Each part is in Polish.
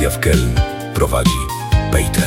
W Keln prowadzi Peter.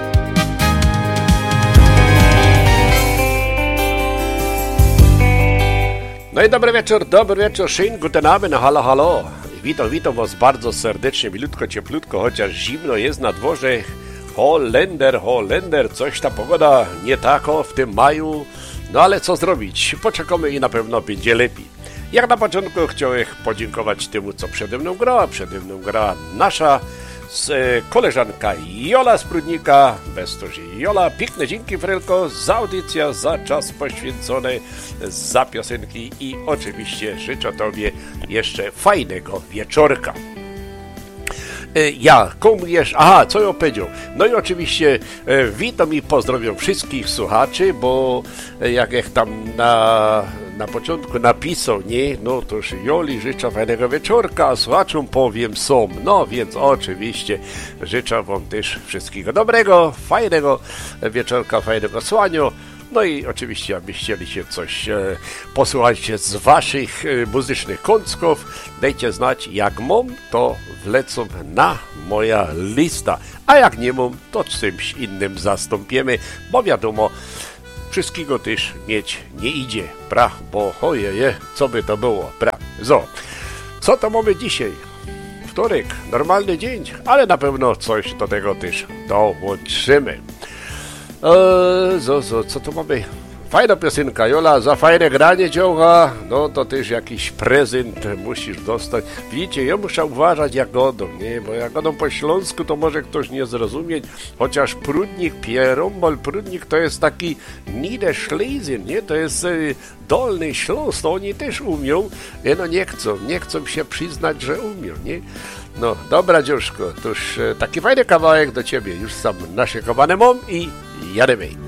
No i dobry wieczór, schönen guten Abend, halo, halo. Witam was bardzo serdecznie, milutko, cieplutko, chociaż zimno jest na dworze. Holender, coś ta pogoda nie tako w tym maju. No ale co zrobić, poczekamy i na pewno będzie lepiej. Jak na początku chciałem podziękować temu, co przede mną grała nasza koleżanka Jola z Prudnika, bez to, że Jola, piękne dzięki Frelko za audycję, za czas poświęcony, za piosenki i oczywiście życzę Tobie jeszcze fajnego wieczorka. Co ja powiedział? No i oczywiście witam i pozdrawiam wszystkich słuchaczy, bo jak tam na początku napisał, nie? No to już Joli życzę fajnego wieczorka, a słuchaczom powiem są. No więc oczywiście życzę wam też wszystkiego dobrego, fajnego wieczorka, fajnego słuchania. No i oczywiście, abyście chcieli się coś posłuchać z waszych muzycznych kątków, dajcie znać, jak mam, to wlecą na moja lista, a jak nie mam, to czymś innym zastąpimy, bo wiadomo, wszystkiego też mieć nie idzie, bo ojeje, co by to było, co to mamy dzisiaj? Wtorek, normalny dzień, ale na pewno coś do tego też dołączymy. Co tu mamy? Fajna piosenka, Jola, za fajne granie dzioła, no to też jakiś prezent musisz dostać. Widzicie, ja muszę uważać jak godą, nie? Bo jak godą po śląsku, to może ktoś nie zrozumieć, chociaż Prudnik, Pierombol, Prudnik to jest taki Niederschlesien, nie? To jest Dolny Śląsk, to oni też umią, no nie chcą się przyznać, że umią, nie? No, dobra dziewczko, to już taki fajny kawałek do ciebie, już sam naszykowany mam i jademy.